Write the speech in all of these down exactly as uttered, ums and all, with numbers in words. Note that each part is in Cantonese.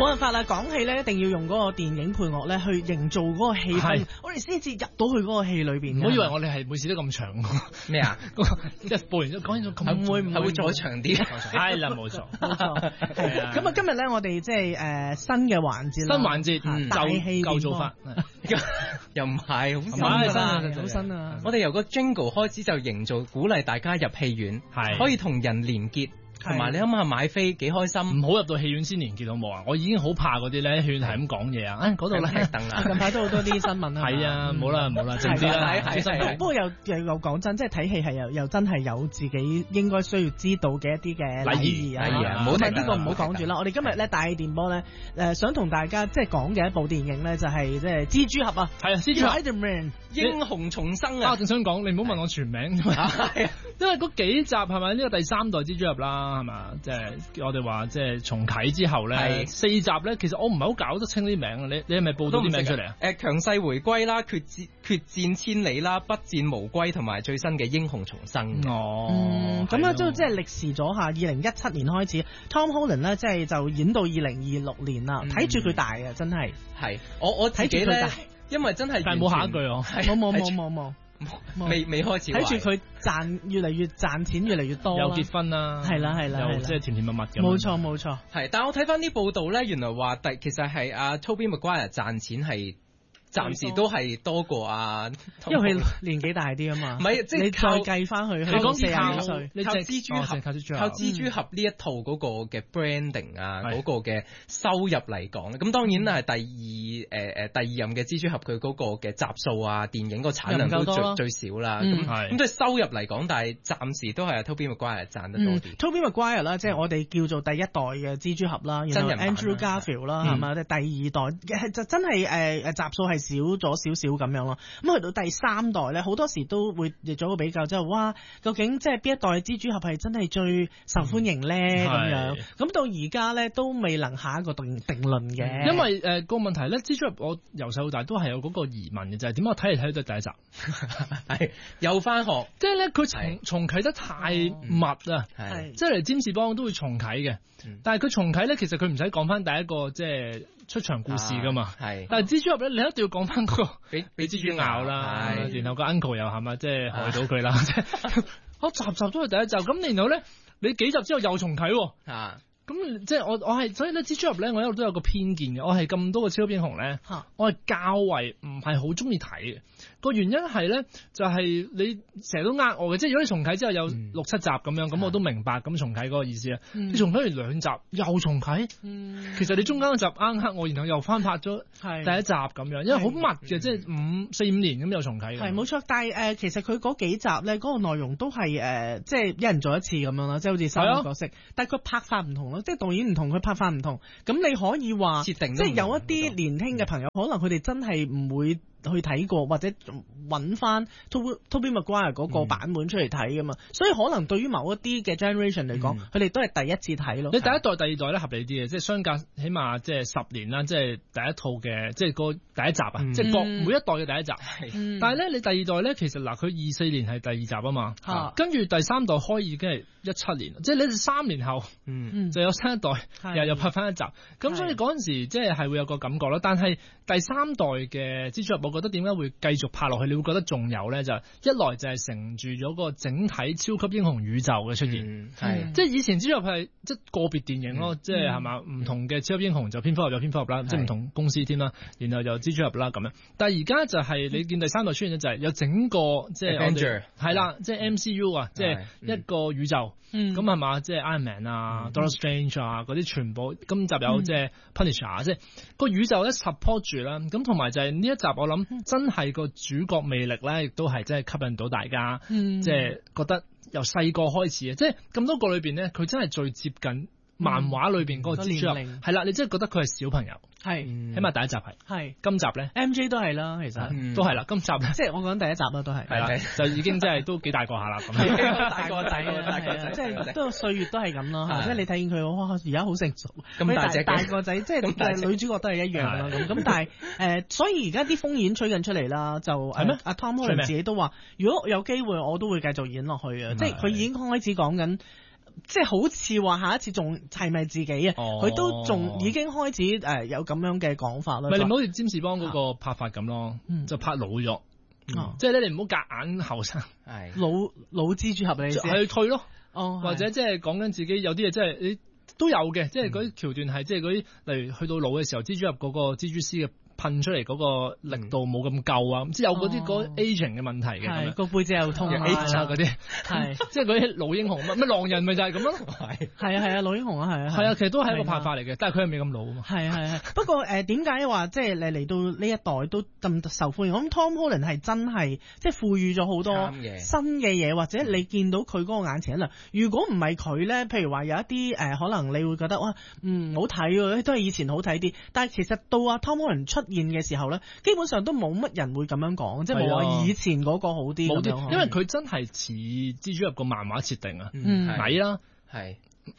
冇辦法啦，講戲咧一定要用嗰個電影配樂咧去營造嗰個氣氛，我哋先至入到去嗰個戲裏邊。 唔好以為我哋係每次都咁長咩啊？ 即係播完咗講完咗咁， 會唔係會再長啲？ 係啦，冇錯， 冇錯。咁啊，今日咧我哋即係誒新嘅環節， 新環節大戲舊做法， 又唔係好新啊，好新啊！ 我哋由個 jingle 開始就營造，鼓勵大家入戲院，係可以同人連結。同埋你諗下買飛幾開心， 唔好入到戲院先連結到冇啊！我已經好怕嗰啲咧，戲院係咁講嘢啊！誒嗰度咧等啊！ 近排都好多啲新聞啊！ 係啊，冇啦冇啦，靜啲啦。 不過又又又講真，即係睇戲係又又真係有自己應該需要知道嘅一啲嘅禮儀啊！ 禮儀啊！唔好聽呢個唔好講住啦。我哋今日咧大氣電波咧誒想同大家即係講嘅一部電影咧就係即係蜘蛛俠啊！ 係啊，蜘蛛俠 Spider-Man 英雄重生啊！ 我正想講，你唔好問我全名，因為因為嗰幾集係咪呢個第三代蜘蛛俠啦係嘛？即係。我哋話即係重啟之後咧，四集咧，其實我唔係好搞得清啲名，你你係咪報到啲名出嚟啊？ 誒，強勢回歸啦，決戰決戰千里啦，不戰無歸，同埋最新嘅英雄重生。 哦，咁啊，都即係歷時咗下，二零一七年開始 ，Tom Holland 咧，即係就演到二零二六年啦，睇住佢大啊，真係。 係，我我睇住佢大，因為真係但係冇下一句哦， 冇冇冇冇冇。 未未開始睇住佢賺越嚟越賺錢越嚟越多， 又結婚啦， 係啦係啦， 又即係甜甜蜜蜜咁。 冇錯冇錯， 係。但係我睇翻啲報道咧，原來話第其實係阿 Tobey Maguire 賺錢係暫時都係多過啊， 因為佢年紀大啲啊嘛。 唔係，即係你再計翻去，佢講四廿幾歲， 靠蜘蛛俠靠蜘蛛俠呢一套嗰個嘅 branding 啊，嗰個嘅收入嚟講咧，咁當然係第二誒誒第二任嘅蜘蛛俠佢嗰個嘅集數啊，電影個產量都最最少啦。咁咁對收入嚟講，但係暫時都係 Tobey Maguire 賺得多啲。 Tobey Maguire 啦，即係我哋叫做第一代嘅蜘蛛俠啦，然後 Andrew Garfield 啦，係嘛？即係第二代就真係誒誒集數係少咗少少咁樣咯。咁去到第三代咧，好多時都會做個比較，即係哇，究竟即係邊一代蜘蛛俠係真係最受歡迎咧？咁、嗯、樣咁到而家咧都未能下一個定定論嘅。 因為誒、呃個問題咧，蜘蛛俠我由細到大都係有嗰個疑問嘅，就係點解我睇嚟睇去都係第一集， 係又翻學， 即係咧佢重重啟得太密啊，係即係嚟占士邦都會重啟嘅，嗯、但係佢重啟咧，其實佢唔使講翻第一個即係出場故事噶嘛，係、啊，但係蜘蛛俠咧，你一定要講翻嗰個俾俾蜘蛛咬啦，然後個 uncle 又係嘛，即係害到佢啦，即係我集集都係第一集，咁然後咧你幾集之後又重啟啊。咁即係我我係所以咧蜘蛛俠咧我一路都有個偏見嘅，我係咁多個超級英雄咧，我係較為唔係好中意睇嘅。個原因係咧就係、是、你成日都呃我嘅，即係如果你重啟之後有六七集咁樣，咁、嗯、我都明白咁重啟嗰個意思啊。嗯、你重啟完兩集又重啟，嗯、其實你中間嗰集啱呃我，然後又翻拍咗第一集咁樣，因為好密嘅，即係五四五年咁又重啟。 係冇錯，但係誒、呃、其實佢嗰幾集咧嗰、嗰個內容都係誒、呃、即係一人做一次咁樣啦，即係好似三個角色，啊、但係佢拍法唔同咯。即係導演唔同，佢拍法唔同，咁你可以話，即係有一啲年輕嘅朋友，可能佢哋真係唔會去睇過或者揾翻 Tobey Maguire 嗰個版本出嚟睇噶嘛，嗯、所以可能對於某一啲嘅 generation 嚟講，佢哋、嗯、都係第一次睇咯。你第一代、第二代咧合理啲嘅，即係相隔起碼即係十年啦，即係第一套嘅，即係個第一集啊，嗯、即係各每一代嘅第一集。嗯、但係咧，你第二代咧，其實嗱，佢二四年係第二集啊嘛，啊跟住第三代開已經係一七年，即係你哋三年後，嗯、就有新一代又又拍翻一集，咁是所以嗰陣時即係係會有個感覺咯。但係第三代嘅蜘蛛俠，我覺得點解會繼續拍落去？你會覺得仲有咧？就一來就係承住咗個整體超級英雄宇宙嘅出現，係、嗯、即係以前蜘蛛俠係即係個別電影咯，嗯、即係係嘛唔同嘅超級英雄就蝙蝠俠有蝙蝠俠啦，嗯、即係唔同公司添啦，然後又蜘蛛俠啦咁樣。但係而家就係你見第三代出現咧，就係有整個即係我哋係啦，即係 M C U 啊，即係一個宇宙。咁係嘛，即係 Iron Man 啊、嗯、Doctor Strange 啊嗰啲全部，今集有即係 Punisher，即係個宇宙咧 support 住啦。咁同埋就係呢一集，我諗真係個主角魅力咧，亦都係真係吸引到大家，嗯、即係覺得由細個開始啊，即係咁多個裏邊咧，佢真係最接近漫畫裏邊嗰個蜘蛛俠，係啦，你真係覺得佢係小朋友，係，起碼第一集係，係，今集咧 M J 都係啦，其實都係啦，今集咧，即係我講第一集啦，都係，係啦，就已經真係都幾大個下啦，咁大個仔啊，大個仔，即係都歲月都係咁咯，即係你睇見佢，哇，而家好成熟，咁大隻，大個仔，即係女主角都係一樣啦，咁咁，但係誒，所以而家啲風演吹緊出嚟啦，就係咩？阿 Tom Holland 自己都話，如果有機會，我都會繼續演落去啊，即係佢已經開始講緊。 即係好似話下一次仲係咪自己啊？佢、哦、都仲已經開始誒、呃、有咁樣嘅講法啦。 咪你唔好似占士邦嗰個拍法咁咯，嗯、就拍老咗。嗯、即係咧，你唔好夾硬後生， 係老老蜘蛛俠你先係退咯， 哦， 或者即係講緊自己有啲嘢，即係你都有嘅，即係嗰啲橋段係即係嗰啲，例如去到老嘅時候，蜘蛛俠嗰個蜘蛛絲嘅噴出嚟嗰個力度冇咁夠啊，即係有嗰啲嗰 aging 嘅問題嘅，係個背脊又痛啊嗰啲，係即係嗰啲老英雄乜乜狼人咪就係咁咯， 係係啊係啊老英雄啊係啊係啊，其實都係一個拍法嚟嘅，但係佢係未咁老啊嘛， 係係係。不過誒點解話即係你嚟到呢一代都咁受歡迎？我諗 Tom Holland 係真係即係賦予咗好多新嘅嘢，或者你見到佢嗰個眼前一亮。如果唔係佢咧，譬如話有一啲誒、呃、可能你會覺得哇唔好睇喎，都係以前好睇啲。但係其實到阿 Tom Holland 出現嘅時候咧，基本上都冇乜人會咁樣講，即係冇話以前嗰個好啲。冇啲， 因為佢真係似蜘蛛俠個漫畫設定啊， 嗯、 矮啦， 係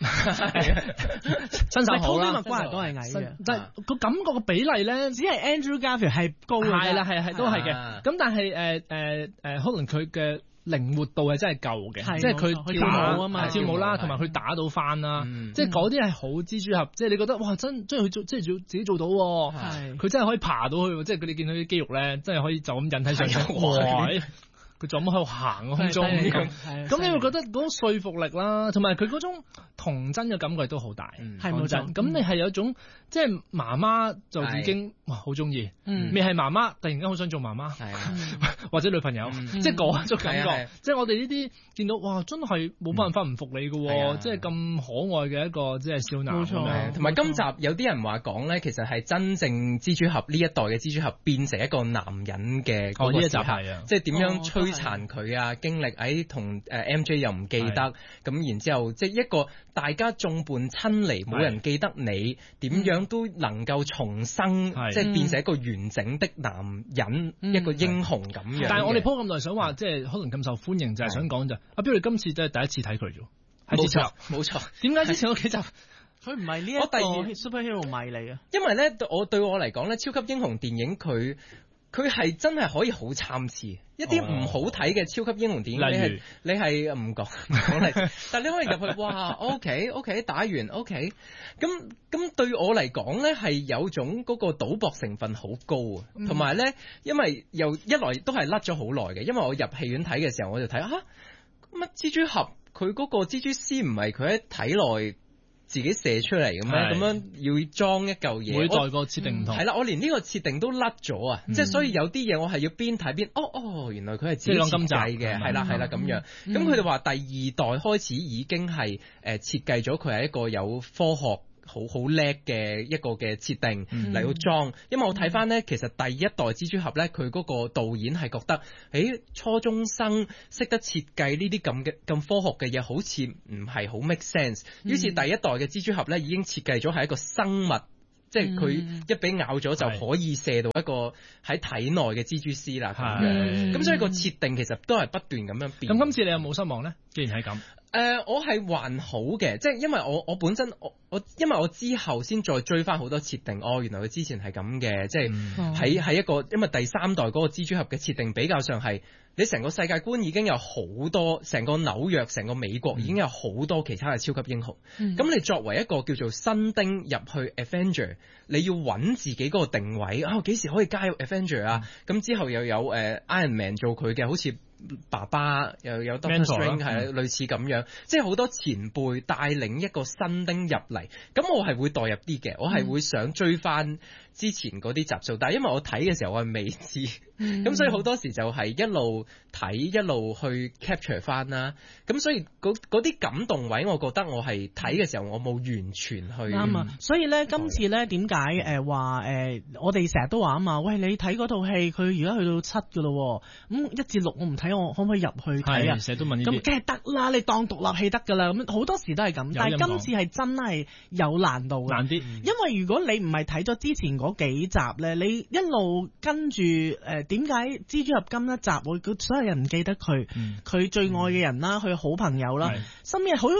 身手好啦， 麥瓜都係矮嘅， 但係個感覺個比例咧， 只係 Andrew Garfield 係高嘅， 係啦係係都係嘅。咁但係誒誒誒，可能佢嘅靈活度係真係夠嘅，即係佢跳舞啊嘛，跳舞啦，同埋佢打到翻啦，即係嗰啲係好蜘蛛俠，即係你覺得哇真真係佢做，即係做自己做到，佢真係可以爬到去，即係佢哋見到啲肌肉咧，真係可以就咁引體上升。佢就咁喺度行空中咁，咁你會覺得嗰種說服力啦，同埋佢嗰種童真嘅感覺都好大， 係冇錯。 咁你係有一種即係媽媽就已經哇好中意，未係媽媽突然間好想做媽媽，或者女朋友，即係嗰種感覺。即係我哋呢啲見到哇，真係冇辦法唔服你嘅，即係咁可愛嘅一個即係少男。 冇錯。 同埋今集有啲人話講咧，其實係真正蜘蛛俠呢一代嘅蜘蛛俠變成一個男人嘅嗰個時刻，即係點樣摧殘佢啊，經歷喺同誒 M J 又唔記得，咁然之後即係一個大家眾叛親離，冇人記得你，點樣都能夠重生，即係變成一個完整的男人，一個英雄咁樣。 但係我哋鋪咁耐想話，即係可能咁受歡迎，就係想講就阿標，你今次都係第一次睇佢啫， 冇錯冇錯。 點解之前嗰幾集佢唔係呢一個 superhero 迷嚟嘅？ 因為咧，我對我嚟講咧，超級英雄電影佢。佢係真係可以好參差，一啲唔好睇嘅超級英雄電影，你係你係唔講講嚟，但係你可以入去，哇 ，OK OK 打完 OK，咁咁對我嚟講咧係有種嗰個賭博成分好高啊，同埋咧，因為又一來都係甩咗好耐嘅，因為我入戲院睇嘅時候我就睇嚇乜蜘蛛俠佢嗰個蜘蛛絲唔係佢喺體內自己射出嚟咁樣，咁樣要裝一嚿嘢， 每代個設定唔同。 係啦，我連呢個設定都甩咗啊！即係所以有啲嘢我係要邊睇邊，哦哦，原來佢係自己設計嘅，係啦係啦咁樣。咁佢哋話第二代開始已經係誒設計咗佢係一個有科學好好叻嘅一個嘅設定嚟到裝，嗯、因為我睇翻咧，其實第一代蜘蛛俠咧，佢嗰個導演係覺得，誒初中生識得設計呢啲咁嘅咁科學嘅嘢，好似唔係好 make sense。於是第一代嘅蜘蛛俠咧，已經設計咗係一個生物，即係佢一俾咬咗就可以射到一個喺體內嘅蜘蛛絲啦咁樣。咁所以個設定其實都係不斷咁樣變。 咁今次你有冇失望咧？既然係咁。 誒、呃，我係還好嘅，即係因為我我本身我我因為我之後先再追翻好多設定，哦，原來佢之前係咁嘅，即係喺喺一個因為第三代嗰個蜘蛛俠嘅設定比較上係你成個世界觀已經有好多，成個紐約、成個美國已經有好多其他嘅超級英雄，咁、嗯、你作為一個叫做新丁入去 Avenger， 你要揾自己嗰個定位啊，幾時可以加入 Avenger 啊？咁、嗯、之後又有誒、呃、Iron Man 做佢嘅，好似爸爸又有 Doctor Strange 係類似咁樣，即係好多前輩帶領一個新丁入嚟，咁我係會代入啲嘅，我係會想追翻之前嗰啲集數，但係因為我睇嘅時候我係未知，咁、嗯、所以好多時就係一路睇一路去 capture 翻啦，咁所以嗰啲感動位，我覺得我係睇嘅時候我冇完全去啱啊，所以咧今次咧點解誒話誒我哋成日都話啊嘛，喂你睇嗰套戲佢而家去到七噶咯，咁一至六我唔睇，我可唔可以入去睇啊？ 成日都問呢啲， 咁梗係得啦，你當獨立戲得噶啦，咁好多時都係咁，但係今次係真係有難度嘅， 難啲， 因為如果你唔係睇咗之前嗰幾集咧，你一路跟住誒點解蜘蛛俠今一集會所有人唔記得佢，佢、嗯、最愛嘅人啦，佢好朋友啦，甚至好似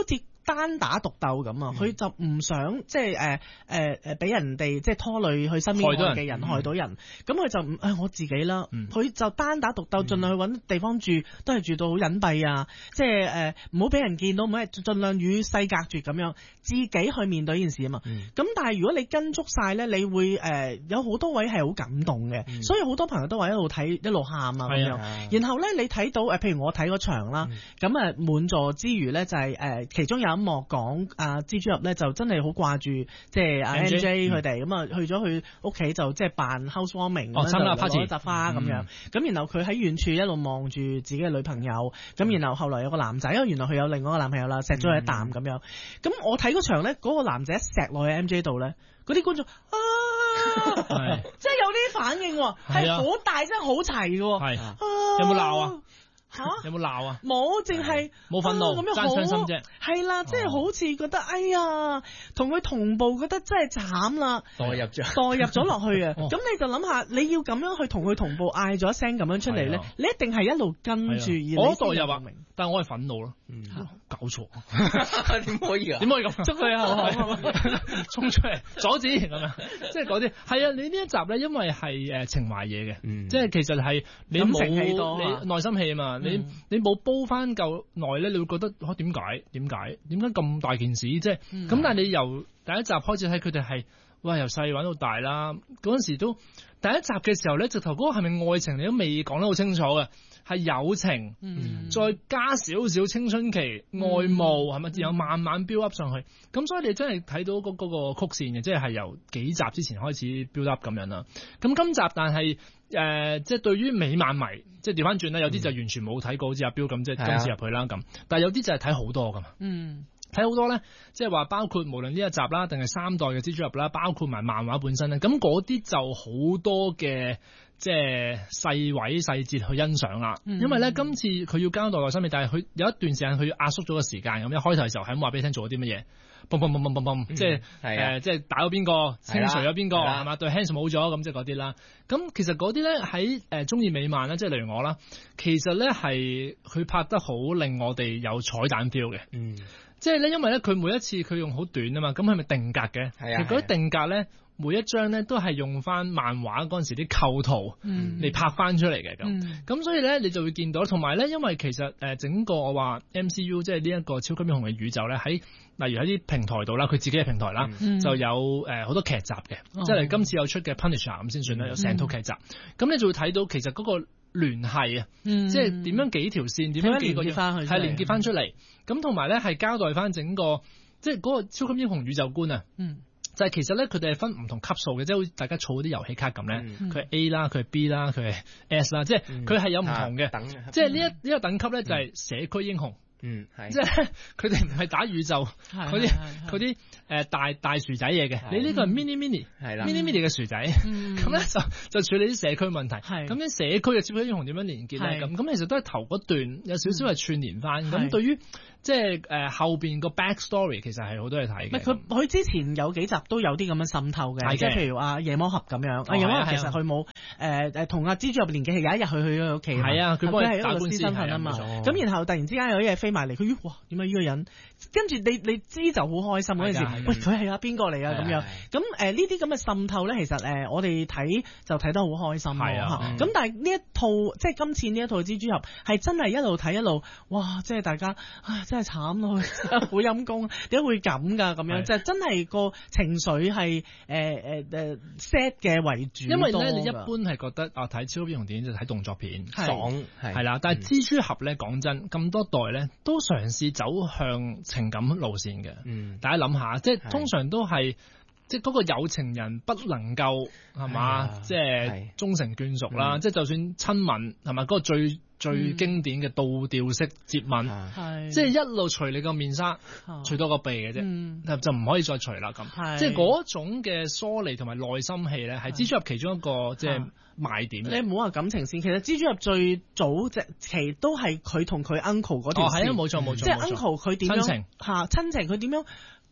單打獨鬥咁啊，佢、嗯、就唔想即係誒誒誒俾人哋即係拖累佢身邊嘅人，害到人。咁佢、嗯、就唔誒、哎、我自己啦，佢、嗯、就單打獨鬥，盡量去揾地方住，都係住到好隱蔽啊，即係誒唔好俾人見到，唔好盡量與世隔絕咁樣，自己去面對呢件事啊嘛。咁、嗯、但係如果你跟足晒咧，你會誒、呃、有好多位係好感動嘅，嗯、所以好多朋友都話一路睇一路喊啊咁樣。然後咧你睇到誒，譬如我睇嗰場啦，咁啊滿座之餘咧就係、是、誒、呃、其中有一幕講啊蜘蛛俠咧就真係好掛住即係阿 M J 佢哋，咁啊去咗佢屋企就即係扮 housewarming 咁樣攞一紮花咁樣，咁、嗯、然後佢喺遠處一路望住自己嘅女朋友，咁、嗯、然後後來有個男仔，因為原來佢有另外一個男朋友啦，錫咗佢一啖咁樣，咁、嗯、我睇嗰場咧，嗰、嗰個男仔一錫落去 M J 度咧，嗰啲觀眾啊，即係有啲反應，係好大聲好齊嘅，係有冇鬧啊？ 吓、啊、 有冇鬧啊？ 冇，淨係冇憤怒， 咁、啊、樣好傷心啫。 係啦，即係好似覺得、哦、哎呀，同佢同步，覺得真係慘啦， 代入咗， 代入咗落去啊！咁、哦、你就諗下，你要咁樣去同佢同步，嗌咗一聲咁樣出嚟咧，啊、你一定係一路跟住而我代入啊，但係我係憤怒咯。嗯，搞錯， 點可以啊？ 點可以咁捉佢啊？衝出嚟阻止咁樣，即係嗰啲係啊！你呢一集咧，因為係誒情懷嘢嘅，嗯、即係其實係你冇你內心戲啊嘛，嗯、你你冇煲翻夠耐咧，你會覺得嚇點解點解點解咁大件事？即係咁，嗯、但係你由第一集開始睇佢哋係哇由細玩到大啦，嗰陣時都第一集嘅時候咧，直頭嗰個係咪愛情你都未講得好清楚嘅。係友情，嗯、再加少少青春期愛慕，係咪、嗯？然後慢慢 build up 上去，咁、嗯、所以你真係睇到嗰嗰個曲線嘅，即係係由幾集之前開始 build up 咁樣啦。咁今集但係誒、呃，即係對於美漫迷，即係調翻轉啦，有啲就完全冇睇過，好似阿彪咁，即係今次入去啦咁。但係有啲就係睇好多噶嘛。嗯。睇好多咧，即係話包括無論呢一集啦，定係三代嘅蜘蛛俠啦，包括埋漫畫本身咧，咁嗰啲就好多嘅即係細位細節去欣賞啦。嗯、因為咧今次佢要交代內心嘅，但係佢有一段時間佢要壓縮咗個時間，咁一開頭嘅時候係咁話俾你聽做咗啲乜嘢，嘣嘣嘣嘣嘣嘣，即係誒即係打咗邊個，清除咗邊個係嘛，對 Hans 冇咗咁即係嗰啲啦。咁其實嗰啲咧喺誒中意美漫咧，即係例如我啦，其實咧係佢拍得好令我哋有彩蛋 feel 嘅。嗯。即係咧，因為咧佢每一次佢用好短啊嘛，咁係咪定格嘅？係啊。其實嗰啲定格咧，每一張咧都係用翻漫畫嗰陣時啲構圖嚟拍翻出嚟嘅咁。咁、嗯、所以咧，你就會見到，同埋咧，因為其實誒整個我話 M C U 即係呢一個超級英雄嘅宇宙咧，喺例如喺啲平台度啦，佢自己嘅平台啦，嗯、就有誒好多劇集嘅，嗯、即係今次有出嘅 Punisher 咁先算啦，有成套劇集。咁、嗯、你就會睇到其實嗰、嗰個。聯繫啊，嗯、即係點樣幾條線，點樣幾個連結翻去，係連結翻出嚟。咁同埋咧，係交代翻整個，即係嗰個超級英雄宇宙觀啊。嗯，就係其實咧，佢哋係分唔同級數嘅，即係好似大家儲嗰啲遊戲卡咁咧。佢係、嗯、A 啦，佢係 B 啦，佢係 S 啦，即係佢係有唔同嘅。等即係呢一呢個等級咧，就係社區英雄。嗯，係，即係佢哋唔係打宇宙嗰啲嗰啲誒大大薯仔嘢嘅，你呢個係 mini mini 係啦 mini mini 嘅薯仔，咁咧就就處理啲社區問題，咁啲社區嘅超級英雄點樣連結咧？咁咁其實都係頭嗰段有少少係串連翻，咁對於即係誒後邊個 back story 其實係好多嘢睇嘅。佢佢之前有幾集都有啲咁樣滲透嘅，即係譬如阿夜魔俠咁樣，阿夜魔俠其實佢冇誒誒同阿蜘蛛俠連結，係有一日佢去咗佢屋企，係啊，佢係一個律師身份啊嘛，咁然後突然之間有啲嘢飛埋嚟，佢哇點解呢個人？跟住你你知就好開心嗰陣時，喂佢係啊邊個嚟啊咁樣？咁誒呢啲咁嘅滲透咧，其實誒我哋睇就睇得好開心咯嚇。咁但係呢一套即係今次呢一套蜘蛛俠係真係一路睇一路，哇！即係大家唉真係慘咯，好陰公，點解會咁㗎？咁樣就真係個情緒係誒誒誒 sad 嘅為主。因為咧你一般係覺得啊睇超級英雄電影就睇動作片爽係啦，但係蜘蛛俠咧講真咁多代咧都嘗試走向情感路線嘅，嗯，大家諗下，即係通常都係，即係嗰個有情人不能夠係嘛，即係終成眷屬啦，即係就算親吻係咪嗰個最最經典嘅倒吊式接吻，係，即係一路除你個面紗，除到個鼻嘅啫，就唔可以再除啦咁，即係嗰種嘅疏離同埋內心戲咧，係蜘蛛俠其中一個即係賣點。你唔好話感情線，其實蜘蛛俠最早隻期都係佢同佢 uncle 嗰條線，係啊，冇錯冇錯，即係 uncle 佢點樣嚇親情，佢點樣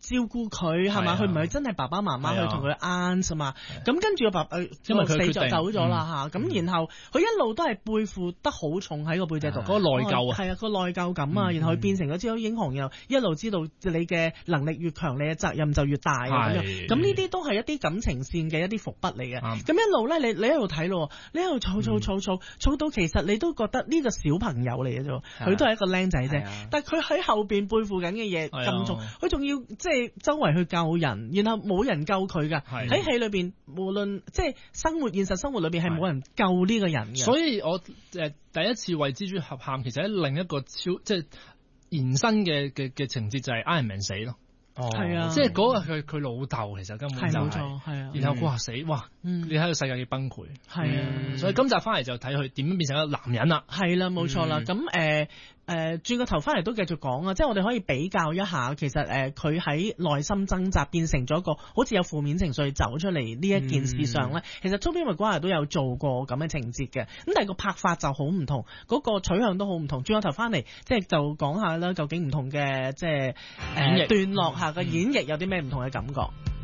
照顧佢係嘛？佢唔係真係爸爸媽媽去同佢 aunt 啊嘛。咁跟住個爸爸因為佢死咗走咗啦嚇。咁然後佢一路都係背負得好重喺個背脊度， 嗰個內疚啊。 係啊，個內疚感啊。然後佢變成咗超級英雄，然後一路知道你嘅能力越強，你嘅責任就越大啊咁樣。咁呢啲都係一啲感情線嘅一啲伏筆嚟嘅。咁一路咧，你你喺度睇咯，你喺度儲儲儲儲儲到其實你都覺得呢個小朋友嚟嘅啫，佢都係一個僆仔啫。但係佢喺後邊背負緊嘅嘢咁重，佢仲要即係周圍去救人，然後冇人救佢㗎。喺戲裏邊，無論即係生活現實生活裏邊係冇人救呢個人嘅。 所以我誒第一次為蜘蛛俠喊，其實喺另一個超即係延伸嘅嘅嘅情節就係 Iron Man 死咯。 哦，係啊， 即係嗰個佢佢老豆其實根本就係、是， 係啊， 然後哇死哇，嗯、你喺個世界要崩潰， 係啊、 嗯，所以今集翻嚟就睇佢點樣變成一個男人啦， 係啦、啊，冇錯啦，咁誒、嗯。誒轉個頭翻嚟都繼續講啊，即係我哋可以比較一下，其實誒佢喺內心掙扎變成咗一個好似有負面情緒走出嚟呢一件事上咧，嗯、其實 Tobey Maguire 都有做過咁嘅情節嘅，咁但係個拍法就好唔同，嗰、嗰個取向都好唔同。轉個頭翻嚟，即係就講下啦，究竟唔同嘅即係誒段落下嘅演繹有啲咩唔同嘅感覺。